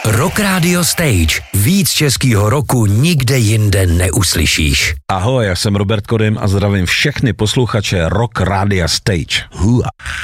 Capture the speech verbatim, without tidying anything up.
Rock Radio Stage. Víc českýho roku nikde jinde neuslyšíš. Ahoj, já jsem Robert Kodym a zdravím všechny posluchače Rock Radio Stage. Hua.